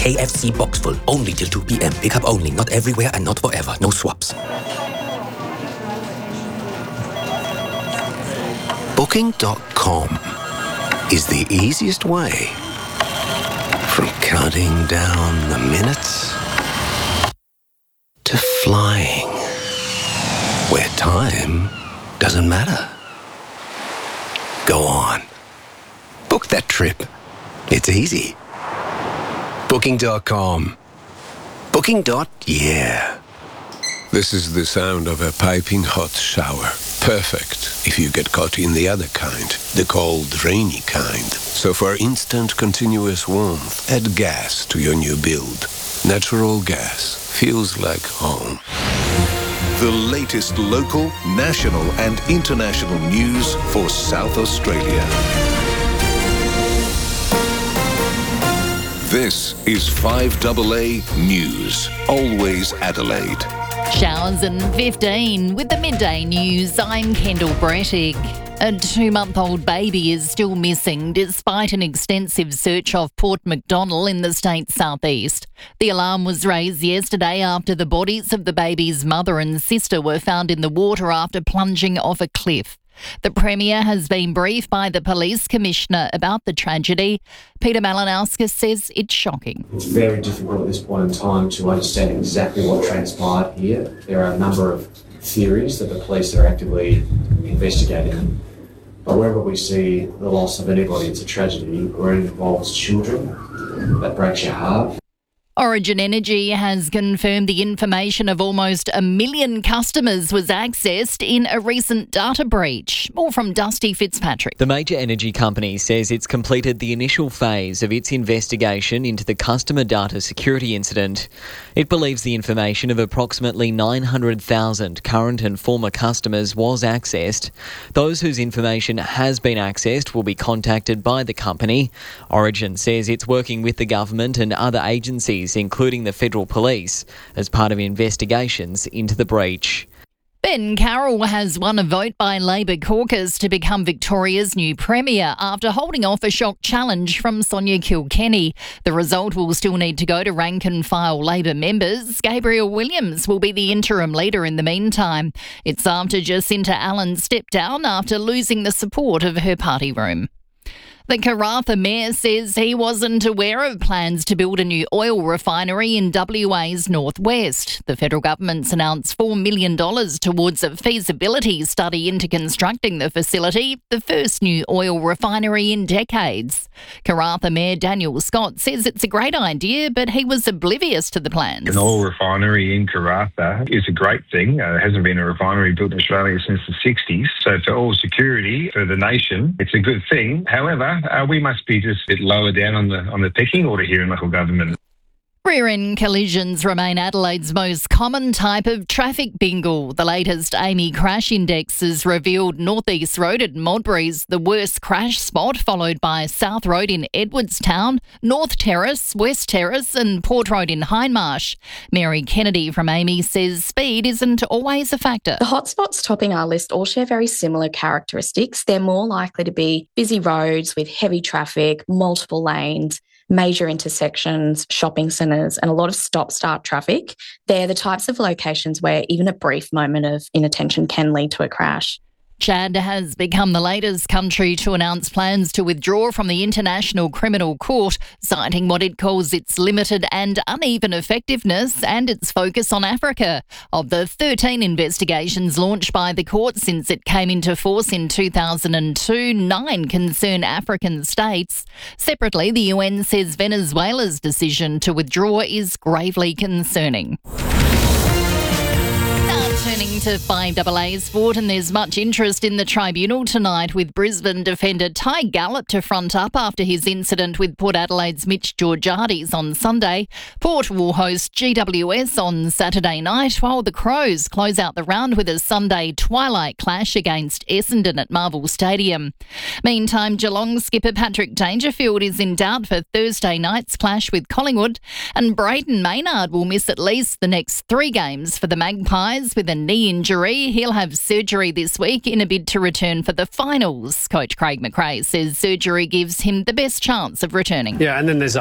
KFC box full. Only till 2 p.m. Pick up only. Not everywhere and not forever. No swaps. Booking.com is the easiest way from counting down the minutes to flying where time doesn't matter. Go on. Book that trip. It's easy. Booking.com. Booking.yeah. This is the sound of a piping hot shower. Perfect if you get caught in the other kind, the cold, rainy kind. So for instant, continuous warmth, add gas to your new build. Natural gas feels like home. The latest local, national and international news for South Australia. This is 5AA News, always Adelaide. Showers and 15 with the midday news. I'm Kendall Brettig. A 2-month-old baby is still missing despite an extensive search off Port MacDonnell in the state's southeast. The alarm was raised yesterday after the bodies of the baby's mother and sister were found in the water after plunging off a cliff. The Premier has been briefed by the Police Commissioner about the tragedy. Peter Malinauskas says it's shocking. It's very difficult at this point in time to understand exactly what transpired here. There are a number of theories that the police are actively investigating. But wherever we see the loss of anybody, it's a tragedy. Where it involves children, that breaks your heart. Origin Energy has confirmed the information of almost 1 million customers was accessed in a recent data breach. More from Dusty Fitzpatrick. The major energy company says it's completed the initial phase of its investigation into the customer data security incident. It believes the information of approximately 900,000 current and former customers was accessed. Those whose information has been accessed will be contacted by the company. Origin says it's working with the government and other agencies, including the Federal Police, as part of investigations into the breach. Ben Carroll has won a vote by Labor caucus to become Victoria's new Premier after holding off a shock challenge from Sonia Kilkenny. The result will still need to go to rank and file Labor members. Gabriel Williams will be the interim leader in the meantime. It's after Jacinta Allen stepped down after losing the support of her party room. The Karratha Mayor says he wasn't aware of plans to build a new oil refinery in WA's northwest. The federal government's announced $4 million towards a feasibility study into constructing the facility, the first new oil refinery in decades. Karratha Mayor Daniel Scott says it's a great idea, but he was oblivious to the plans. An oil refinery in Karratha is a great thing. There hasn't been a refinery built in Australia since the 60s. So for oil security for the nation, it's a good thing. However, we must be just a bit lower down on the pecking order here in local government. Rear-end collisions remain Adelaide's most common type of traffic bingle. The latest AAMI crash index has revealed North East Road at Modbury's the worst crash spot, followed by South Road in Edwardstown, North Terrace, West Terrace and Port Road in Hindmarsh. Mary Kennedy from AAMI says speed isn't always a factor. The hotspots topping our list all share very similar characteristics. They're more likely to be busy roads with heavy traffic, multiple lanes, major intersections, shopping centres and a lot of stop-start traffic. They're the types of locations where even a brief moment of inattention can lead to a crash. Chad has become the latest country to announce plans to withdraw from the International Criminal Court, citing what it calls its limited and uneven effectiveness and its focus on Africa. Of the 13 investigations launched by the court since it came into force in 2002, 9 concern African states. Separately, the UN says Venezuela's decision to withdraw is gravely concerning. Turning to 5AA sport, and there's much interest in the tribunal tonight with Brisbane defender Ty Gallop to front up after his incident with Port Adelaide's Mitch Georgiades on Sunday. Port will host GWS on Saturday night, while the Crows close out the round with a Sunday twilight clash against Essendon at Marvel Stadium. Meantime, Geelong skipper Patrick Dangerfield is in doubt for Thursday night's clash with Collingwood, and Brayden Maynard will miss at least the next 3 games for the Magpies with a knee injury. He'll have surgery this week in a bid to return for the finals. Coach Craig McRae says surgery gives him the best chance of returning. Yeah, and then there's